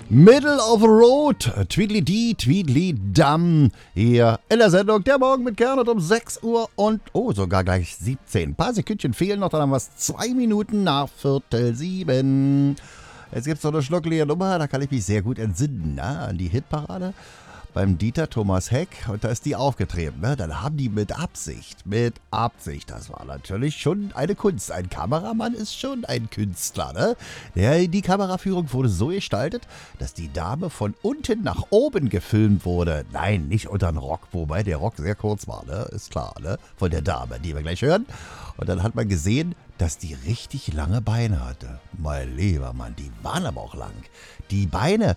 Middle of the Road, Tweedly-Dee, Tweedly-Dum, hier in der Sendung Der Morgen mit Gernot um 6 Uhr und, sogar gleich 17. Ein paar Sekündchen fehlen noch, dann haben wir es 2 Minuten nach Viertel 7. Jetzt gibt es noch eine schnuckelige Nummer, da kann ich mich sehr gut entsinnen, an die Hitparade beim Dieter Thomas Heck, und da ist die aufgetreten. Dann haben die mit Absicht, das war natürlich schon eine Kunst. Ein Kameramann ist schon ein Künstler, ne? Die Kameraführung wurde so gestaltet, dass die Dame von unten nach oben gefilmt wurde. Nein, nicht unter den Rock, wobei der Rock sehr kurz war, ne? Ist klar, ne? Von der Dame, die wir gleich hören. Und dann hat man gesehen, dass die richtig lange Beine hatte. Mein lieber Mann, die waren aber auch lang. Die Beine